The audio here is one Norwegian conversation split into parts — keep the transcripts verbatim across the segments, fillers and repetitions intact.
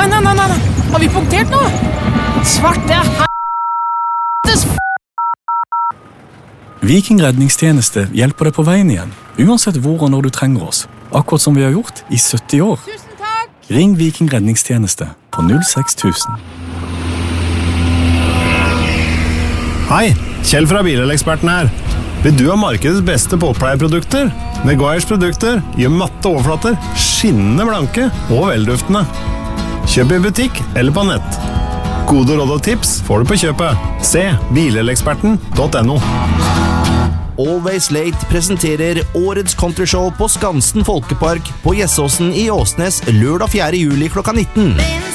nei, nei, nei, nei. Har vi punktert nå? Svarte helvetes f... Viking redningstjeneste hjelper deg på veien igjen, uansett hvor og når du trenger oss. Akkurat som vi har gjort i sytti år. Tusen takk! Ring Viking redningstjeneste på null seks tusen. Hei, Kjell fra Bileleksperten her. Vil du ha markedets beste båtpleieprodukter? Meguiars produkter gjør matte overflater skinnende blanke og velduftende. Kjøp i butikk eller på nett. Gode råd og tips får du på kjøpet. Se bileleksperten punktum no. Always Late presenterer årets countryshow på Skansen Folkepark på Gjessåsen i Åsnes lørdag fjerde juli klokka nitten.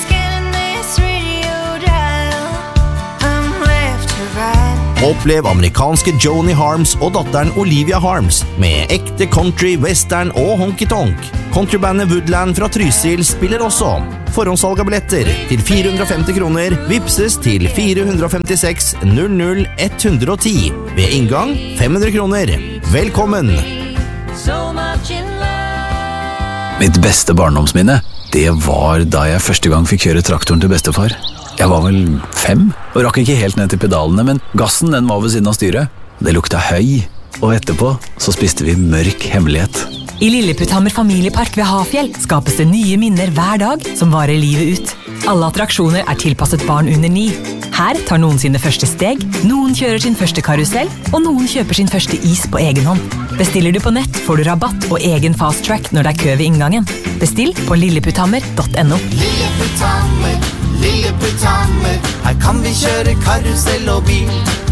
Opplev amerikanske Joni Harms og datteren Olivia Harms med ekte country, western og honky-tonk. Countrybandet Woodland fra Trysil spiller også. Forhåndssalg av billetter til fire hundre og femti kroner vipses til fire hundre og femtiseks null null ett hundre og ti. Ved inngang fem hundre kroner. Velkommen! Mitt beste barndomsminne, det var da jeg første gang fikk kjøre traktoren til bestefar. Jeg var vel fem, og rakk ikke helt ned til pedalene, men gassen den var ved siden av styret. Det lukta høy, og etterpå så spiste vi mørk hemmelighet. I Lilleputthammer familiepark ved Hafjell skapes det nye minner hver dag som varer livet ut. Alle attraksjoner er tilpasset barn under ni. Her tar noen sine første steg, noen kjører sin første karusell, og noen kjøper sin første is på egen hånd. Bestiller du på nett, får du rabatt og egen fast track når det er kø ved inngangen. Bestill på lilleputthammer punktum no. Lilleputthammer, Lilleputthammer, her kan vi kjøre karusell og bil.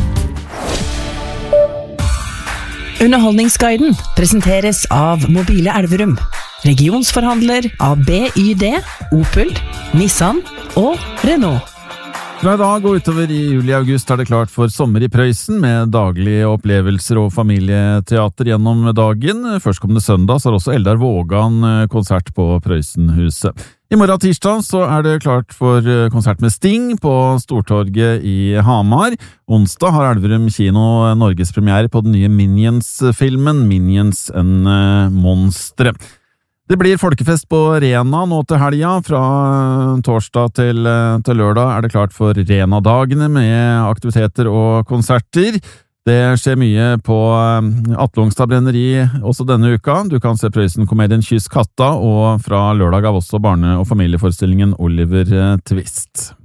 Underholdningsguiden presenteres av Mobile Elverum, regionsforhandler av B Y D, Opel, Nissan og Renault. Fra i dag og utover i juli-august er det klart for sommer i Prøysen med daglige opplevelser og familieteater gjennom dagen. Førstkommende søndag så er også Eldar Vågan konsert på Prøysenhuset. I morgen tirsdag så er det klart for konsert med Sting på Stortorget i Hamar. Onsdag har Elverum kino Norges premiere på den nye Minions-filmen Minions en monstre. Det blir folkefest på Rena nå til helga. Fra torsdag til, til lørdag er det klart for Rena-dagene med aktiviteter og konserter. Det skjer mye på Atle Ongstad brenneri også denne uka. Du kan se Prøysen-komedien Kyss katta, og fra lørdag av også barne- og familieforestillingen Oliver Twist.